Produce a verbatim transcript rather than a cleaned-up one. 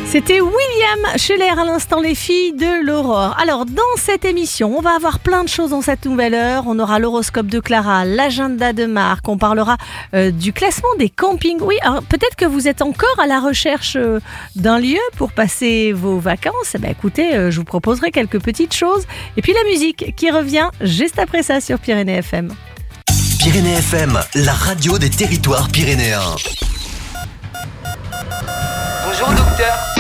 C'était William Scheller à l'instant, les filles de l'Aurore. Alors dans cette émission, on va avoir plein de choses dans cette nouvelle heure. On aura l'horoscope de Clara, l'agenda de Marc, on parlera euh, du classement des campings. Oui, alors peut-être que vous êtes encore à la recherche euh, d'un lieu pour passer vos vacances. Eh ben, écoutez, euh, je vous proposerai quelques petites choses. Et puis la musique qui revient juste après ça sur Pyrénées F M. Pyrénées F M, la radio des territoires pyrénéens. Bonjour docteur.